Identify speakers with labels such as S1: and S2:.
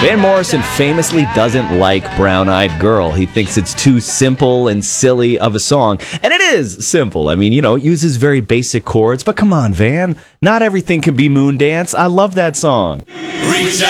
S1: Van Morrison famously doesn't like Brown Eyed Girl. He thinks it's too simple and silly of a song. And it is simple. I mean, it uses very basic chords. But come on, Van. Not everything can be Moondance. I love that song.
S2: Reach